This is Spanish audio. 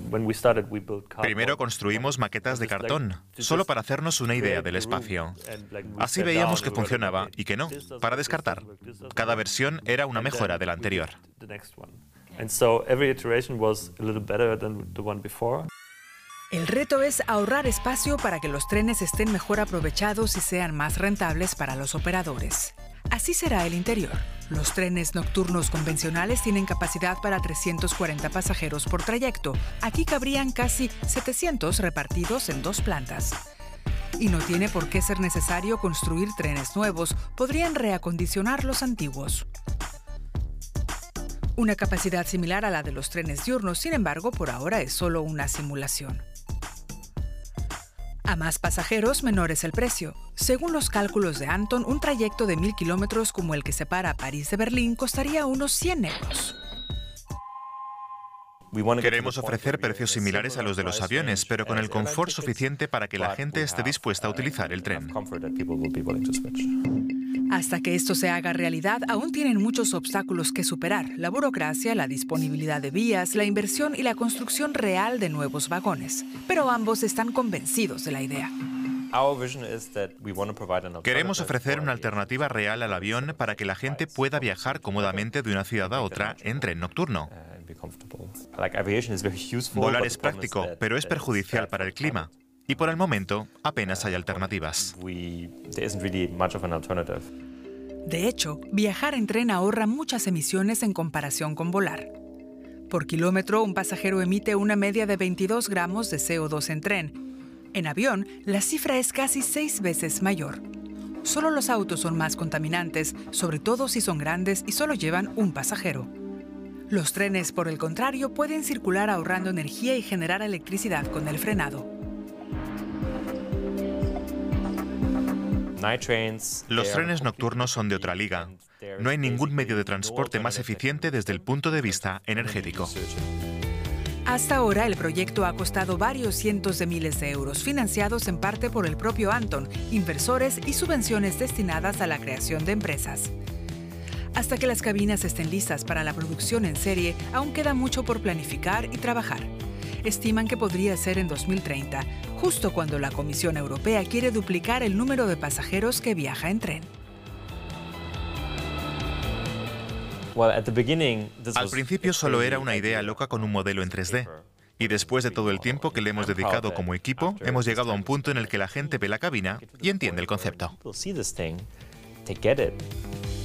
Primero construimos maquetas de cartón, solo para hacernos una idea del espacio. Así veíamos que funcionaba y que no, para descartar. Cada versión era una mejora de la anterior. El reto es ahorrar espacio para que los trenes estén mejor aprovechados y sean más rentables para los operadores. Así será el interior. Los trenes nocturnos convencionales tienen capacidad para 340 pasajeros por trayecto. Aquí cabrían casi 700 repartidos en 2 plantas. Y no tiene por qué ser necesario construir trenes nuevos, podrían reacondicionar los antiguos. Una capacidad similar a la de los trenes diurnos, sin embargo, por ahora es solo una simulación. A más pasajeros, menor es el precio. Según los cálculos de Anton, un trayecto de 1000 kilómetros como el que separa París de Berlín costaría unos 100 euros. Queremos ofrecer precios similares a los de los aviones, pero con el confort suficiente para que la gente esté dispuesta a utilizar el tren. Hasta que esto se haga realidad, aún tienen muchos obstáculos que superar: la burocracia, la disponibilidad de vías, la inversión y la construcción real de nuevos vagones. Pero ambos están convencidos de la idea. Queremos ofrecer una alternativa real al avión para que la gente pueda viajar cómodamente de una ciudad a otra en tren nocturno. Volar es práctico, pero es perjudicial para el clima. Y por el momento, apenas hay alternativas. De hecho, viajar en tren ahorra muchas emisiones en comparación con volar. Por kilómetro, un pasajero emite una media de 22 gramos de CO2 en tren. En avión, la cifra es casi 6 veces mayor. Solo los autos son más contaminantes, sobre todo si son grandes y solo llevan un pasajero. Los trenes, por el contrario, pueden circular ahorrando energía y generar electricidad con el frenado. Los trenes nocturnos son de otra liga. No hay ningún medio de transporte más eficiente desde el punto de vista energético. Hasta ahora, el proyecto ha costado varios cientos de miles de euros, financiados en parte por el propio Anton, inversores y subvenciones destinadas a la creación de empresas. Hasta que las cabinas estén listas para la producción en serie, aún queda mucho por planificar y trabajar. Estiman que podría ser en 2030, justo cuando la Comisión Europea quiere duplicar el número de pasajeros que viaja en tren. Al principio solo era una idea loca con un modelo en 3D. Y después de todo el tiempo que le hemos dedicado como equipo, hemos llegado a un punto en el que la gente ve la cabina y entiende el concepto.